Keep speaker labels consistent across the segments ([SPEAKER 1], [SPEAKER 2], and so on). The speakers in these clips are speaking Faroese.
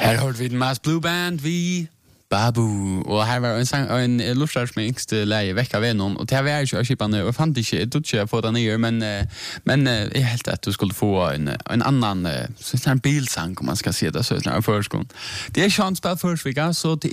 [SPEAKER 1] Här hörde vi Mass Blue Band vi Babu och här var en lustar som yngste läge vecka ved någon och det var ju skipande och fann inte jag få den ner men är helt att du skulle få en annan sån här bilsang om man ska se det så här förskon. Det är chans spel försvika så det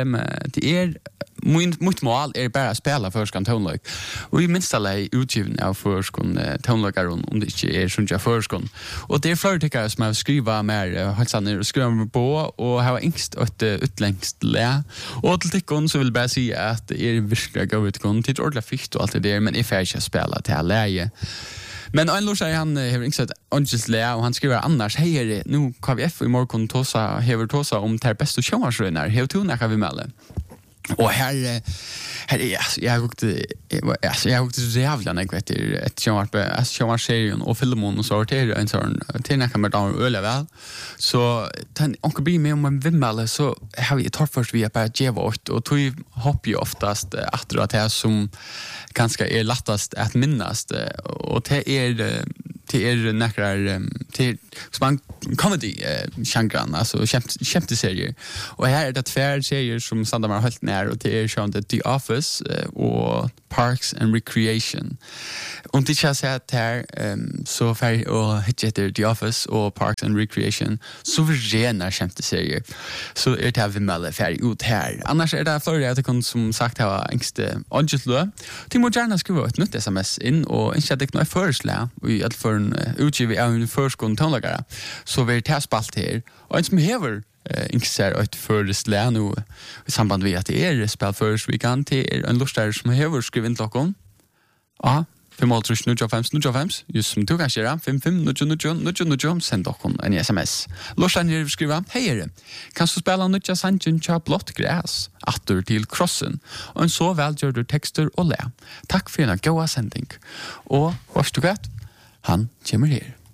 [SPEAKER 1] är mitt mål är bara att spela förskon tonlag. Och vi minsta läge utgivning av förskon tonlagar om det inte är sånt jag förskon. Och det är flera tycker som har skriva mer halsan och skriva på och har yngst ett utlängst och till tikkon så vill bara säga att det är virkelig gå utkon till ordla fikt och allt det där men är färdig att spela till läge. Men en låt han har insett Angels Lea och han skriver annars hej nu KVF i morgon tosa om ter bästa showmarsrunnar hur tona vi med. Och här jag hukte så jävla negativt ett showmarserien och filmen och så är en sån till kan man då öle väl så den onkel bli med om en vimmel så har vi tar först vi bara ge vart och tog hopp ju oftast att det är som ganska är lättast att minnas och det är näkrar till som comedy genren alltså skämtserier och här är det två serier som Sandra har hållit ner och det är sånt The Office och Parks and Recreation och det jag säger att här så för och heter The Office och Parks and Recreation så rena skämtserier så är det vi med färg ut här annars är det för att det kan som sagt ha ängste Angelo till moderna skriva ett nytt SMS in och inte det något förslag och i alla för en utgiv av en förskon tonlagare så vi tar spalt här och en som hever inser ett förslag nu i samband med att det är spel först vi kan till en lustar som hever skrivit in klockan ja 5-0-3-0-5 just som du kan köra 5-5-0-0-0 send dokon en sms lustan här skriva hej kan du spela nutja sanchen cha blått gräs attur till krossen och en så välgjorda texter och lä tack för en goda sändning och varsågod han kommer här